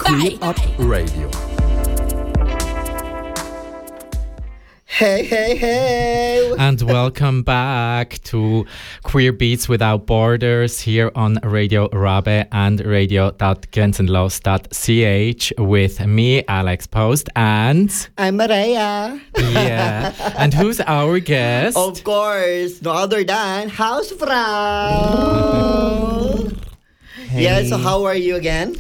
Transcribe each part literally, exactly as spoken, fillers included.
Queer Up Radio. Hey, hey, hey! And welcome back to Queer Beats Without Borders here on Radio Rabe and radio dot grenzenlos dot c h with me, Alex Post, and... I'm Maria. Yeah. And who's our guest? Of course, no other than Hausfrau. Hey. Yeah, so how are you again?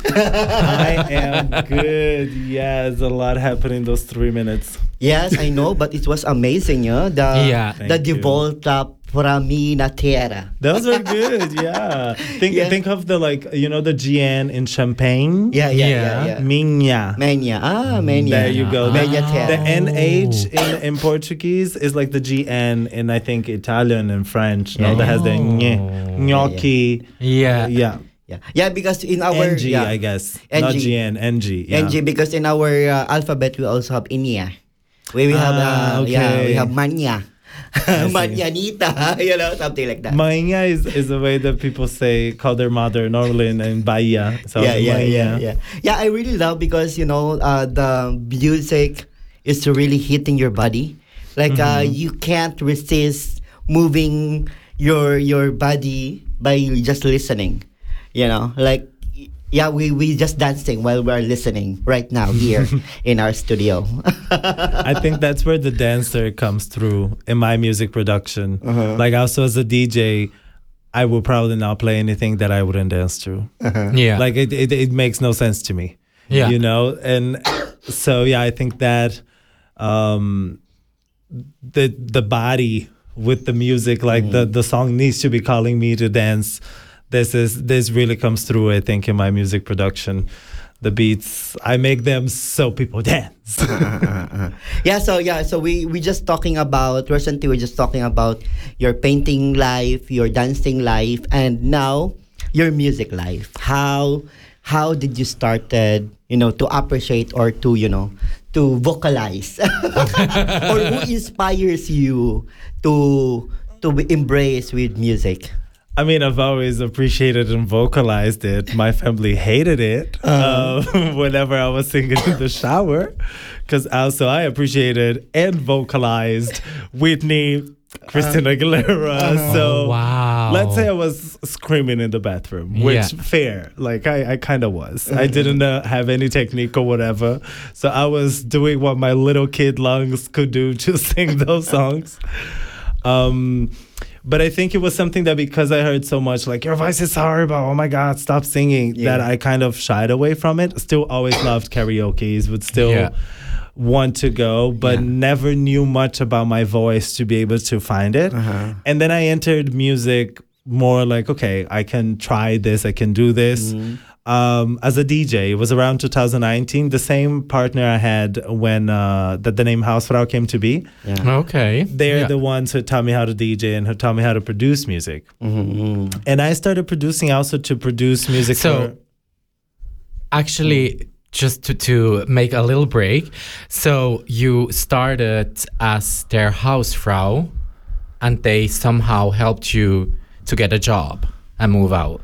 I am good. Yes, a lot happened in those three minutes. Yes, I know, but it was amazing, yeah. The Yeah. the Thank you. Di Volta fra mi na terra. Those are good, yeah. Think Yeah. think of the, like, you know, the G N in Champagne? Yeah, yeah, Yeah. yeah, yeah. Minha. Menya. Ah, Menya. There you go. Menya Ah. terra. The N H in, in Portuguese is like the G N in, I think, Italian and French. No, Yeah, that has the yeah. nye, gnocchi. Yeah. Yeah. Yeah, yeah, because in our N G, yeah, I guess. N G. Not G N, N G. Yeah. N G, because in our uh, alphabet we also have Inia. We, we have Ah, uh, yeah, we okay. have Manya. see. Manyanita, you know, something like that. Mainha is, is the way that people say, call their mother normally in, in Bahia. So yeah, yeah, Mainha. yeah, yeah. Yeah, I really love because, you know, uh, the music is really hitting your body. Like uh, Mm-hmm. you can't resist moving your your body by just listening. You know, like yeah, we we just dancing while we're listening right now here in our studio. I think that's where the dancer comes through in my music production. Uh-huh. Like also as a D J, I will probably not play anything that I wouldn't dance to. Yeah. Like it, it, it makes no sense to me. Yeah. You know? And so yeah, I think that um the the body with the music, like the, the song needs to be calling me to dance. This is this really comes through, I think, in my music production. The beats, I make them so people dance. Yeah, so yeah, so we we just talking about recently we're just talking about your painting life, your dancing life, and now your music life. How how did you started, you know, to appreciate or to, you know, to vocalize? Or who inspires you to to be embrace with music? I mean, I've always appreciated and vocalized it. My family hated it uh, whenever I was singing in the shower, because also I appreciated and vocalized Whitney, Christina Aguilera. So wow. let's say I was screaming in the bathroom, which Yeah. fair, like I, I kind of was. I didn't uh, have any technique or whatever, so I was doing what my little kid lungs could do to sing those songs. Um, But I think it was something that because I heard so much, like, your voice is horrible, oh my God, stop singing, Yeah. that I kind of shied away from it. Still always loved karaoke, would still Yeah. want to go, but Yeah. never knew much about my voice to be able to find it. Uh-huh. And then I entered music more like, okay, I can try this, I can do this. Um, as a D J, it was around two thousand nineteen, the same partner I had when uh, that the name Hausfrau came to be. Yeah. Okay. They're Yeah. the ones who taught me how to D J and who taught me how to produce music. Mm-hmm. And I started producing also to produce music So- for... Actually, just to, to make a little break, so you started as their Hausfrau and they somehow helped you to get a job and move out.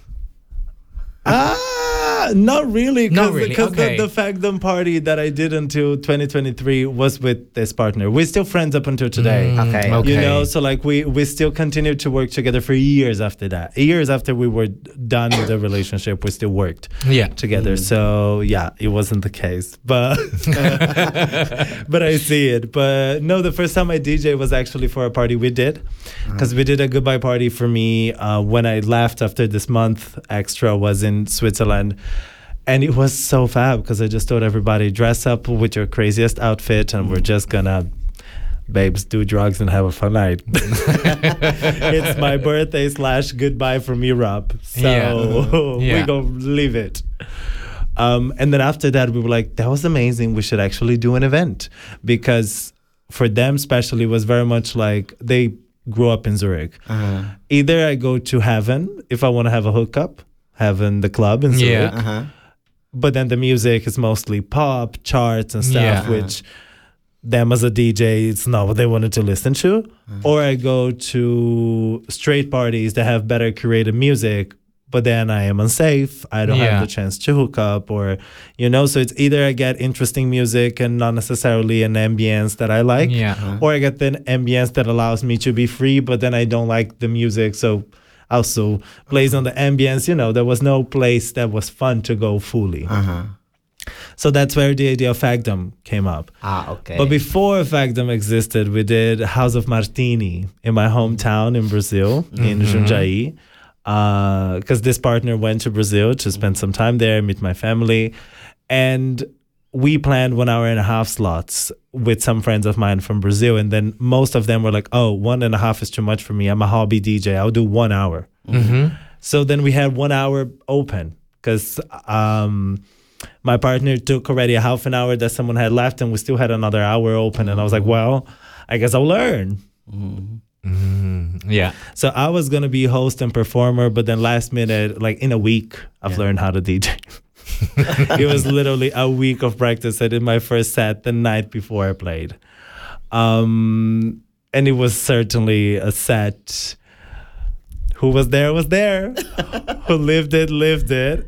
Ah, not really. Not Cause, really, Because okay. the, the Fagdom party that I did until twenty twenty-three was with this partner. We're still friends up until today. Mm, Okay. okay. You know, so like we we still continued to work together for years after that. Years after we were done with the relationship, we still worked Yeah. together. So yeah, it wasn't the case, but but I see it. But no, the first time I D J was actually for a party we did, because we did a goodbye party for me uh, when I left after this month extra was in Switzerland. And it was so fab because I just told everybody, dress up with your craziest outfit and we're just gonna, babes, do drugs and have a fun night. It's my birthday slash goodbye from Europe. So Yeah. Yeah. we gonna leave it. Um, and then after that, we were like, that was amazing. We should actually do an event. Because for them especially, it was very much like they grew up in Zurich. Uh-huh. Either I go to Heaven if I want to have a hookup, Heaven, the club in Zurich. Yeah. Uh-huh. But then the music is mostly pop, charts and stuff, Yeah. which them as a D J, it's not what they wanted to listen to. Or I go to straight parties that have better curated music, but then I am unsafe. I don't Yeah. have the chance to hook up, or, you know, so it's either I get interesting music and not necessarily an ambience that I like, Yeah. Uh-huh. or I get the ambience that allows me to be free, but then I don't like the music. So also plays on the ambience, you know, there was no place that was fun to go fully. Uh-huh. So that's where the idea of Fagdom came up. Ah, okay. But before Fagdom existed, we did House of Martini in my hometown in Brazil, in Jundiaí. Because this partner went to Brazil to spend some time there, meet my family. And we planned one hour and a half slots with some friends of mine from Brazil. And then most of them were like, oh, one and a half is too much for me. I'm a hobby D J. I'll do one hour. Mm-hmm. So then we had one hour open because um, my partner took already a half an hour that someone had left, and we still had another hour open. And I was like, well, I guess I'll learn. Mm, yeah. So I was going to be host and performer, but then last minute, like in a week, I've Yeah. learned how to D J. It was literally a week of practice. I did my first set the night before I played. Um, and it was certainly a set. Who was there was there. Who lived it, lived it.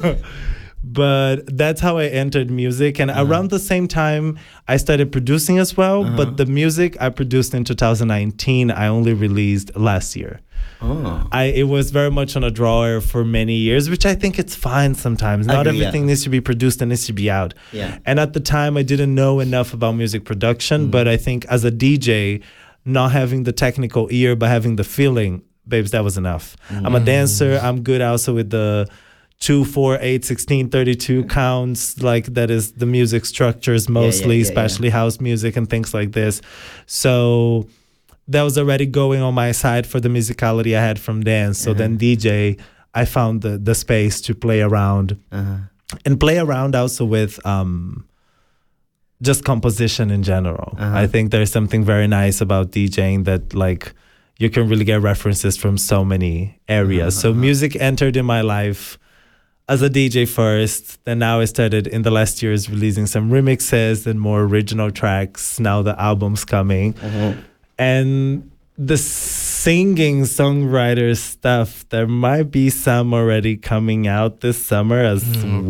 But that's how I entered music. And Uh-huh. around the same time, I started producing as well. Uh-huh. But the music I produced in two thousand nineteen, I only released last year. Oh. I It was very much on a drawer for many years, which I think it's fine sometimes. Not Agree, everything yeah. needs to be produced and needs to be out. Yeah. And at the time, I didn't know enough about music production. But I think as a D J, not having the technical ear, but having the feeling, babes, that was enough. I'm a dancer. I'm good also with the two, four, eight, sixteen, thirty-two counts. Like that is the music structures mostly, yeah, yeah. especially house music and things like this. So that was already going on my side for the musicality I had from dance. So then D J, I found the, the space to play around Uh-huh. and play around also with um, just composition in general. Uh-huh. I think there's something very nice about DJing that like you can really get references from so many areas. So music entered in my life as a D J first, then now I started in the last years releasing some remixes and more original tracks. Now the album's coming. And the singing songwriter stuff, there might be some already coming out this summer as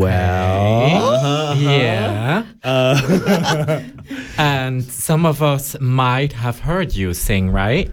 well. Yeah. Uh, And some of us might have heard you sing, right?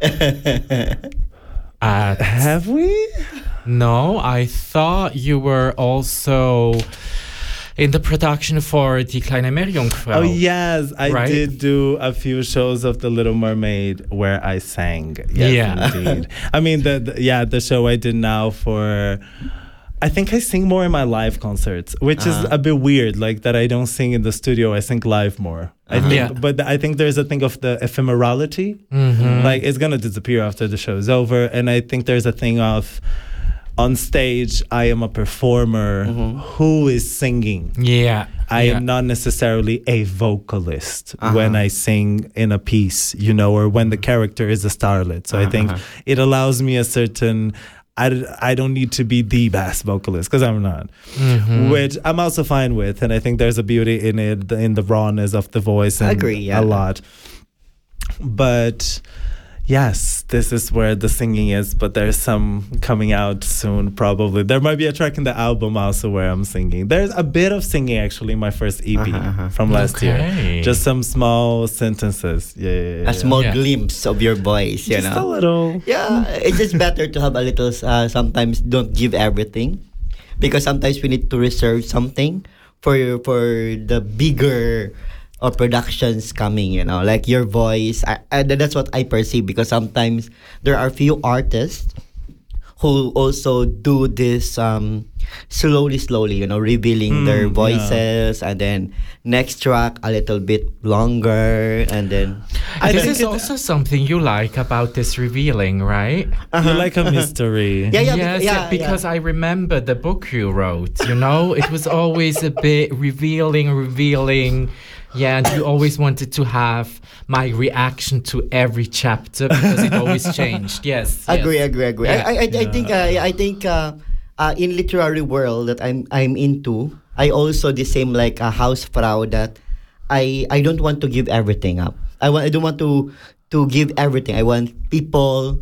Uh, have we? no, I thought you were also in the production for Die kleine Meerjungfrau. Oh, yes. I Right? did do a few shows of The Little Mermaid where I sang. Yes, Yeah. indeed. I mean, the, the yeah, the show I did now for... I think I sing more in my live concerts, which is Uh-huh. a bit weird, like that I don't sing in the studio, I sing live more. I think, Yeah. But I think there's a thing of the ephemerality. Mhm. Like it's going to disappear after the show is over. And I think there's a thing of on stage, I am a performer who is singing. Yeah. I yeah. am not necessarily a vocalist Uh-huh. when I sing in a piece, you know, or when the character is a starlet. So I think Uh-huh. it allows me a certain... I, d- I don't need to be the best vocalist because I'm not, Mhm. which I'm also fine with. And I think there's a beauty in it, in the rawness of the voice. And I agree, yeah. a lot. But yes, this is where the singing is, but there's some coming out soon, probably. There might be a track in the album also where I'm singing. There's a bit of singing actually in my first E P Uh-huh, uh-huh. from last Okay. year. Just some small sentences. Yeah, yeah, yeah, A yeah. small Yeah. glimpse of your voice, you Just know. a little. Yeah, it's just better to have a little. Uh, sometimes don't give everything, because sometimes we need to reserve something for for the bigger or productions coming. You know, like your voice. I, I, that's what I perceive, because sometimes there are few artists who also do this um, slowly, slowly. You know, revealing their Mm, voices, and then next track a little bit longer, and then. I this think is it- also something you like about this revealing, right? You like a mystery. Yeah, yeah, yes, bec- yeah, because yeah. I remember the book you wrote. You know, it was always a bit revealing, revealing. Yeah, and you always wanted to have my reaction to every chapter because it always changed. Yes, yes. Agree, agree, agree. Yeah. I, I, I think, uh, I think, uh, uh, in literary world that I'm, I'm into, I also the same like a Hausfrau that I, I don't want to give everything up. I want, I don't want to, to give everything. I want people,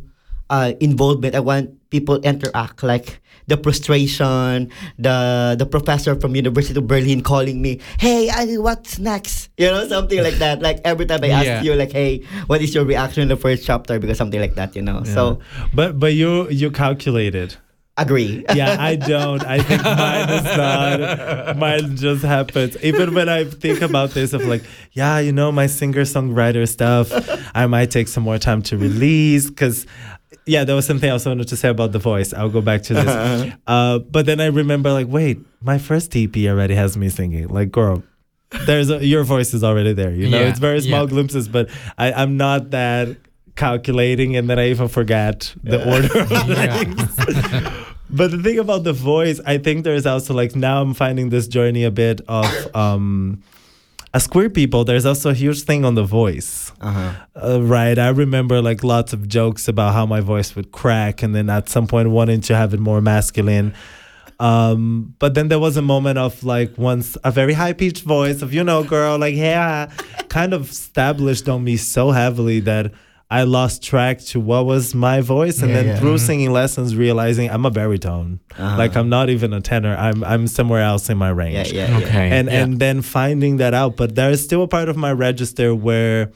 uh, involvement. I want people interact, like the frustration, the the professor from University of Berlin calling me, hey, I, what's next? You know, something like that. Like every time I ask Yeah. you, like, hey, what is your reaction in the first chapter? Because something like that, you know. Yeah. So but but you you calculated. agree. Yeah, I don't. I think mine is not. Mine just happens. Even when I think about this, of like, yeah, you know, my singer-songwriter stuff, I might take some more time to release. Because, yeah, there was something else I wanted to say about the voice. I'll go back to this. Uh, but then I remember, like, wait, my first E P already has me singing. Like, girl, there's a, your voice is already there. You know, Yeah, it's very small yeah. glimpses, but I, I'm not that calculating, and then I even forget the order of Yeah. things. But the thing about the voice, I think there's also like, now I'm finding this journey a bit of um as queer people, there's also a huge thing on the voice. Uh-huh. Uh, right. I remember like lots of jokes about how my voice would crack, and then at some point wanting to have it more masculine. Um, but then there was a moment of like, once a very high pitched voice of, you know, girl, like, yeah, kind of established on me so heavily that I lost track to what was my voice, and Yeah, then yeah. through singing lessons, realizing I'm a baritone. Uh-huh. Like, I'm not even a tenor. I'm I'm somewhere else in my Yeah, range. yeah, yeah. Okay. And yeah. and then finding that out, but there is still a part of my register where,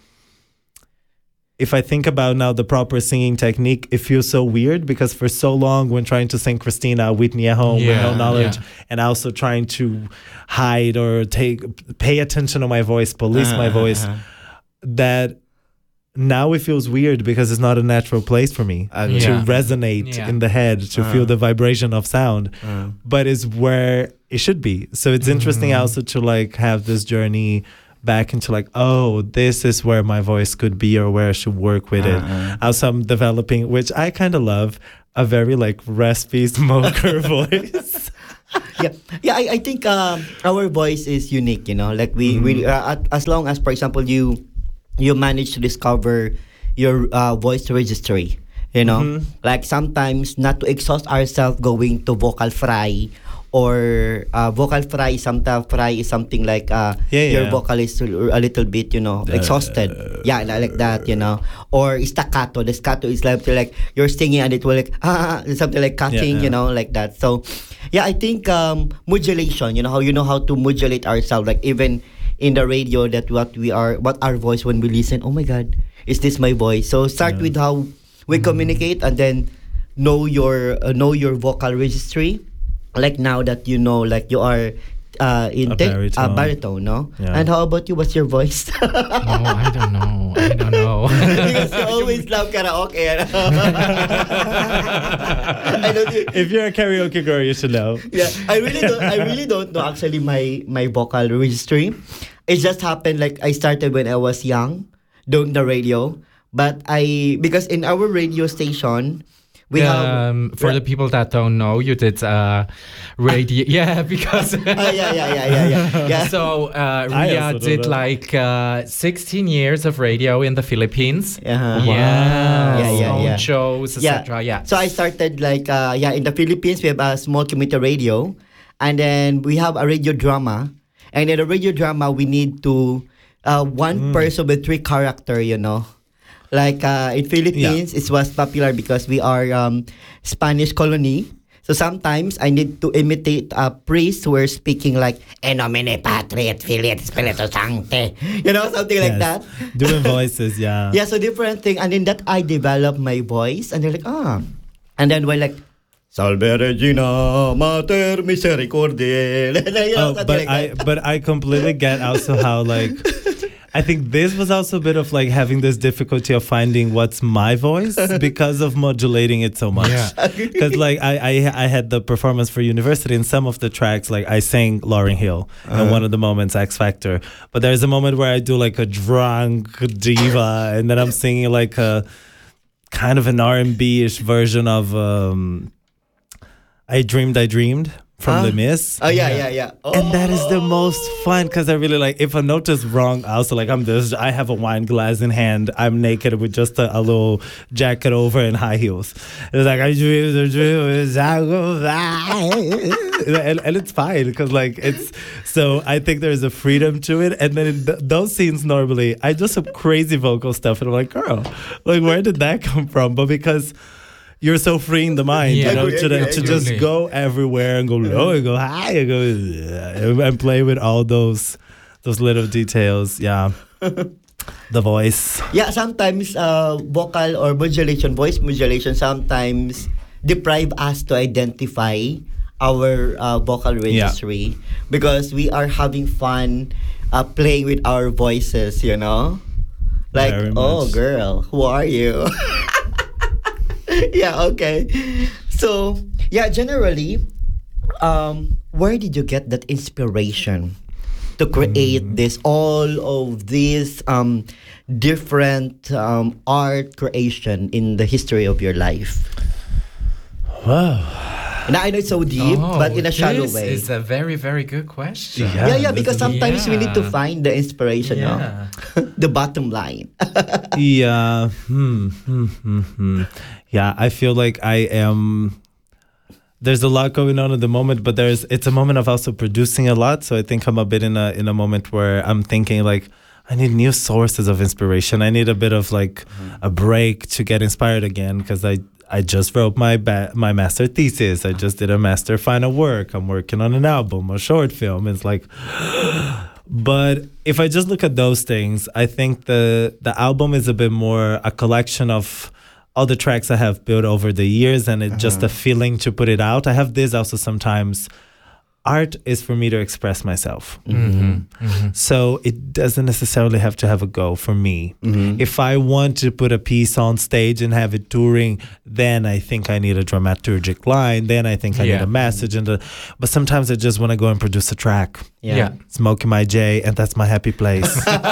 if I think about now the proper singing technique, it feels so weird, because for so long when trying to sing Christina, Whitney at home with Yeah, no knowledge, yeah. and also trying to hide or take pay attention to my voice, police my Uh-huh, voice, uh-huh. that now it feels weird because it's not a natural place for me Okay. to Yeah. resonate Yeah. in the head, to feel the vibration of sound, Uh-huh. but it's where it should be. So it's interesting also to like have this journey back into like, oh, this is where my voice could be, or where I should work with it. Uh-uh. Also, I'm developing, which I kind of love, a very like raspy smoker voice. yeah, yeah. I, I think um, our voice is unique. You know, like we, we uh, at- as long as, for example, you you manage to discover your uh, voice registry. You know, Mhm. like sometimes not to exhaust ourselves going to vocal fry. Or uh, vocal fry, sometimes fry is something like uh, Yeah, your yeah. vocal is a little bit, you know, exhausted. Yeah, li- like that, you know. Or staccato. The staccato is like, like you're singing and it will like, ah, something like cutting, Yeah, you yeah. know, like that. So, yeah, I think um, modulation, you know, how you know how to modulate ourselves, like even in the radio, that what we are, what our voice when we listen, oh my God, is this my voice? So start Yeah. with how we communicate, and then know your uh, know your vocal registry. Like now that you know, like you are uh, in A te- baritone. uh, baritone, no? Yeah. And how about you? What's your voice? Oh, I don't know. I don't know. Because you always love karaoke. I don't. If you're a karaoke girl, you should know. Yeah, I really don't. I really don't know actually my my vocal registry. It just happened like I started when I was young, doing the radio. But I because in our radio station, we have. um, for the people that don't know, you did uh, radio. Yeah, because. Ah, yeah, yeah, yeah, yeah, yeah. yeah. So uh, I Ria also don't did know. like uh, sixteen years of radio in the Philippines. Uh-huh. Yeah, Yeah, yeah, own yeah. shows, et cetera. Yeah. So I started like uh, yeah in the Philippines we have a small community radio, and then we have a radio drama, and in a radio drama we need to uh, one person with three character, you know. Like uh, in Philippines, it was popular because we are um, Spanish colony. So sometimes I need to imitate a priest who are speaking like "En nomine Patri et Filii et Spiritus Sancti," you know, something like that. Doing voices, yeah. Yeah, so different thing. And in that, I developed my voice. And they're like, ah. And then we're like, Salve Regina Mater Misericordiae. You know, Oh, something but like I that. but I completely get also how like I think this was also a bit of like having this difficulty of finding what's my voice because of modulating it so much. Yeah. Because like I, I I had the performance for university, and some of the tracks like I sang Lauryn Hill and one of the moments X Factor, but there's a moment where I do like a drunk diva, and then I'm singing like a kind of an R and B-ish version of um, I Dreamed I Dreamed from Huh? Les Mis. Oh, yeah, yeah, yeah. Oh. And that is the most fun because I really like, if a note is wrong, I also like, I'm this, I have a wine glass in hand. I'm naked with just a, a little jacket over and high heels. It's like, I dream the dream, I go by. and, and it's fine because like, it's, so I think there's a freedom to it. And then in th- those scenes normally, I do some crazy vocal stuff and I'm like, girl, like, where did that come from? But because you're so free in the mind, Yeah. you know, Agree, to, agree, to agree. just Absolutely. go everywhere and go low and go high and go uh, and play with all those those little details. Yeah, the voice. Yeah, sometimes uh, vocal or modulation, voice modulation, sometimes deprive us to identify our uh, vocal registry because we are having fun uh, playing with our voices, you know? Like, Very oh, much. girl, who are you? Yeah, okay. So, yeah, generally, um, where did you get that inspiration to create Mm. this, all of these um, different um, art creation in the history of your life? Wow. And I know it's so deep, but in a shallow this way. is a very, very good question. Yeah. yeah, yeah, because this is- sometimes we need to Yeah. find the inspiration, no? Yeah. The bottom line. Yeah. Hmm, hmm, hmm, hmm. Yeah, I feel like I am. There's a lot going on at the moment, but there's it's a moment of also producing a lot. So I think I'm a bit in a in a moment where I'm thinking like I need new sources of inspiration. I need a bit of like a break to get inspired again because I I just wrote my ba- my master thesis. I just did a master final work. I'm working on an album, a short film. It's like. But if I just look at those things, I think the the album is a bit more a collection of all the tracks I have built over the years, and it's just a feeling to put it out. I have this also sometimes. Art is for me to express myself. Mhm, mhm. So it doesn't necessarily have to have a goal for me. If I want to put a piece on stage and have it touring, then I think I need a dramaturgic line. Then I think I Yeah. need a message. And a, but sometimes I just want to go and produce a track. Yeah. Smoking my J, and that's my happy place.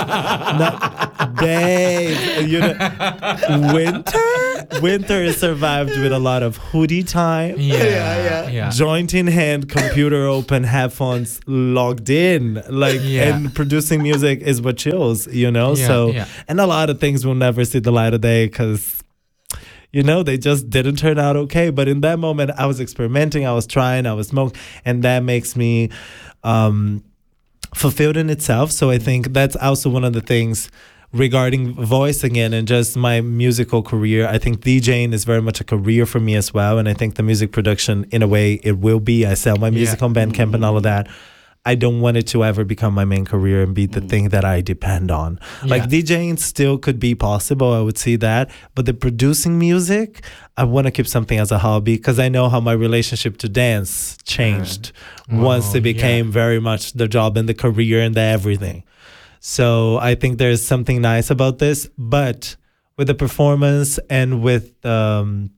Not, babe, you know, winter, winter is survived with a lot of hoodie time, Yeah. yeah. Yeah. joint in hand, computer open, headphones logged in, like, Yeah. and producing music is what chills, you know. Yeah, so, yeah. and a lot of things will never see the light of day because. You know, they just didn't turn out okay. But in that moment, I was experimenting, I was trying, I was smoking, and that makes me um, fulfilled in itself. So I think that's also one of the things regarding voice again and just my musical career. I think DJing is very much a career for me as well. And I think the music production, in a way, it will be. I sell my music Yeah. on Bandcamp and all of that. I don't want it to ever become my main career and be the thing that I depend on. Like Yeah. DJing still could be possible, I would see that. But the producing music, I want to keep something as a hobby because I know how my relationship to dance changed once Oh, it became yeah. very much the job and the career and the everything. So I think there's something nice about this. But with the performance and with um,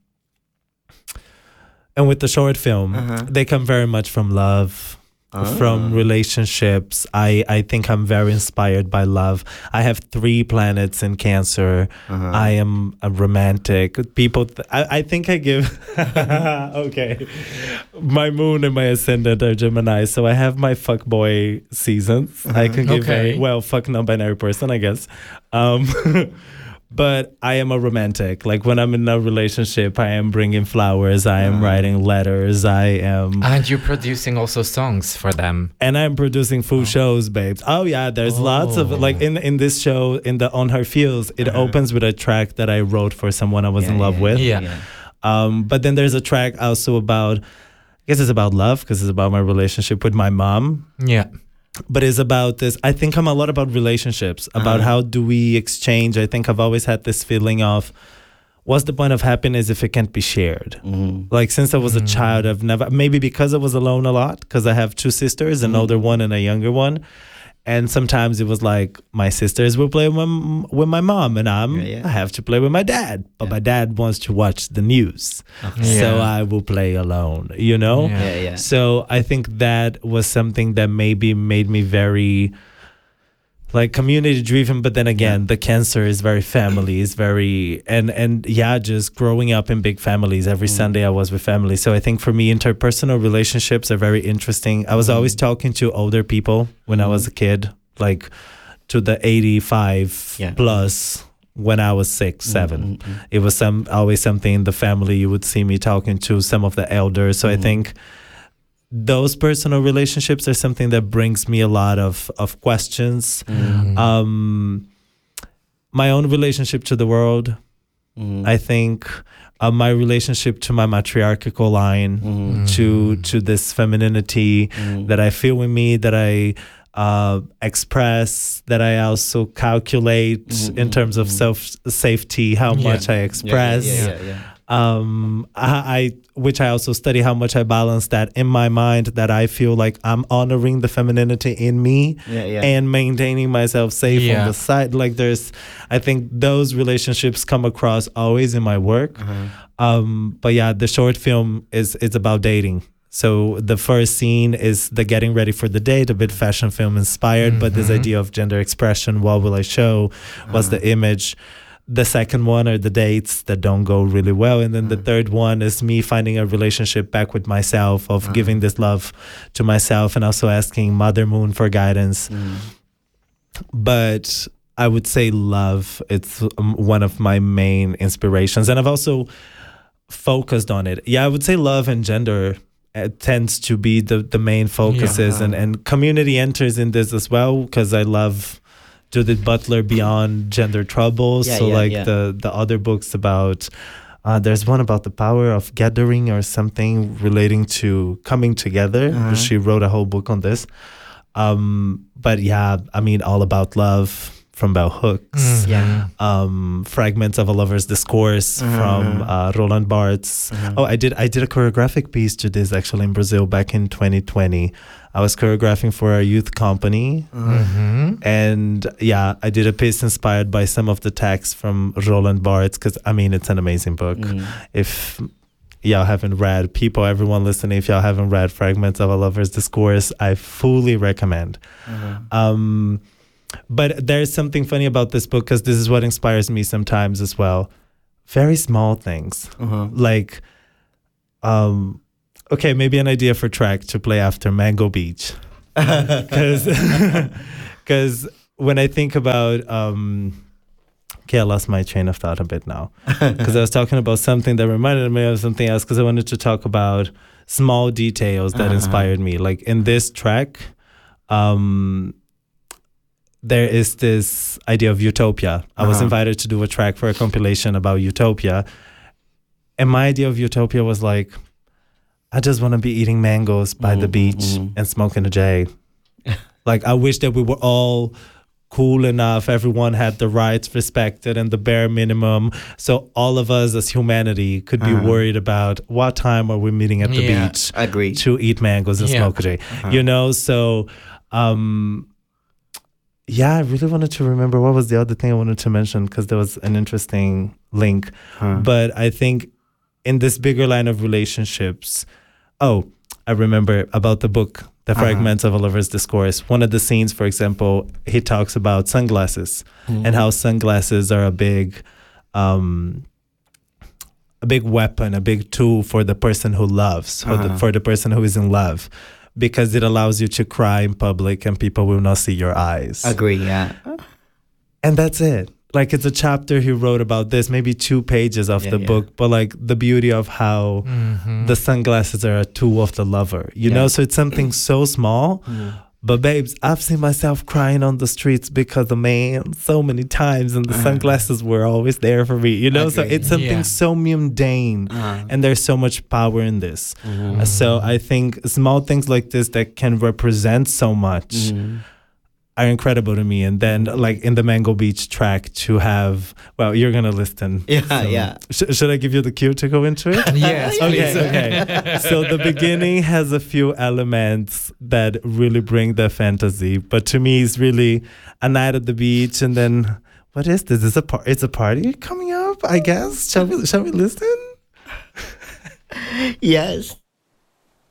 and with the short film, Uh-huh. they come very much from love. From relationships. I, I think I'm very inspired by love. I have three planets in Cancer. I am a romantic. People, th- I, I think I give, okay. My moon and my ascendant are Gemini. So I have my fuckboy seasons. I can give Okay. a, well, fuck non-binary person, I guess. Um, But I am a romantic. Like when I'm in a relationship, I am bringing flowers. I am writing letters. I am, And you're producing also songs for them. and I'm producing full shows, babes. Oh yeah, there's lots of Oh. like in in this show in the On Her Feels. It opens with a track that I wrote for someone I was in love with. Yeah. Um, but then there's a track also about, I guess it's about love because it's about my relationship with my mom. Yeah. But it's about this. I think I'm a lot about relationships, about how do we exchange. I think I've always had this feeling of what's the point of happiness if it can't be shared? Like since I was a child, I've never, maybe because I was alone a lot, because I have two sisters, an older one and a younger one. And sometimes it was like my sisters will play with my, with my mom and I'm, Yeah, yeah. I have to play with my dad. But my dad wants to watch the news. So Yeah. I will play alone, you know? Yeah. Yeah, yeah. So I think that was something that maybe made me very like community driven, but then again, the Cancer is very family, is very and and yeah, just growing up in big families. Every Sunday I was with family. So I think for me, interpersonal relationships are very interesting. I was always talking to older people when I was a kid, like to the eighty-five Yeah. plus when I was six, seven. It was some always something in the family. You would see me talking to some of the elders. So I think those personal relationships are something that brings me a lot of of questions. Um, my own relationship to the world, I think uh, my relationship to my matriarchal line, Mm-hmm. to to this femininity that I feel in me, that I uh, express, that I also calculate in terms of self safety, how Yeah. much I express. Yeah, yeah, yeah, yeah. Um, I, I which I also study how much I balance that in my mind, that I feel like I'm honoring the femininity in me Yeah, yeah. and maintaining myself safe Yeah. on the side. Like there's, I think those relationships come across always in my work. Um, but yeah, the short film is is about dating. So the first scene is the getting ready for the date, a bit fashion film inspired, but this idea of gender expression, what will I show? What's the image? The second one are the dates that don't go really well. And then the third one is me finding a relationship back with myself, of giving this love to myself and also asking Mother Moon for guidance. But I would say love, it's um, one of my main inspirations. And I've also focused on it. Yeah, I would say love and gender uh, tends to be the, the main focuses. Yeah. And, and community enters in this as well, because I love Judith Butler Beyond Gender Troubles. Yeah, so yeah, like yeah. the the other books about uh, there's one about the power of gathering or something relating to coming together. Uh-huh. She wrote a whole book on this. Um, but yeah, I mean, All About Love from Bell Hooks. Yeah. Um, Fragments of a Lover's Discourse from uh, Roland Barthes. Oh, I did I did a choreographic piece to this actually in Brazil back in twenty twenty. I was choreographing for a youth company. And yeah, I did a piece inspired by some of the texts from Roland Barthes, because I mean, it's an amazing book. If y'all haven't read, people, everyone listening, if y'all haven't read Fragments of a Lover's Discourse, I fully recommend. Um, but there's something funny about this book, because this is what inspires me sometimes as well. Very small things. Like, um, okay, maybe an idea for track to play after Mango Beach. Because when I think about... Um, okay, I lost my train of thought a bit now. Because I was talking about something that reminded me of something else, because I wanted to talk about small details that Uh-huh. inspired me. Like in this track, um, there is this idea of utopia. I was Uh-huh. invited to do a track for a compilation about utopia. And my idea of utopia was like, I just want to be eating mangoes by the beach and smoking a J. Like, I wish that we were all cool enough, everyone had the rights respected and the bare minimum, so all of us as humanity could be Uh-huh. worried about what time are we meeting at the Yeah. beach Agreed. to eat mangoes and Yeah. smoke a J. You know, so um yeah, I really wanted to remember what was the other thing I wanted to mention, because there was an interesting link. But I think in this bigger line of relationships, oh, I remember about the book, The Uh-huh. Fragments of a Lover's Discourse. One of the scenes, for example, he talks about sunglasses and how sunglasses are a big, um, a big weapon, a big tool for the person who loves, for, the, Uh-huh. for the person who is in love, because it allows you to cry in public and people will not see your eyes. Agree, yeah. And that's it. Like, it's a chapter he wrote about this, maybe two pages of Yeah, the yeah. book, but like the beauty of how the sunglasses are a tool of the lover, you Yeah. know? So it's something so small, but babes, I've seen myself crying on the streets because of man so many times, and the sunglasses were always there for me, you know? So Agree. it's something Yeah. so mundane, and there's so much power in this. Uh, So I think small things like this that can represent so much are incredible to me. And then, like in the Mango Beach track, to have, well, you're gonna listen. Yeah, So- yeah. Sh- should I give you the cue to go into it? Yes, please. Okay, okay. So the beginning has a few elements that really bring the fantasy, but to me, it's really a night at the beach, and then what is this? Is a par- It's a party coming up, I guess. Shall we? Shall we listen? Yes.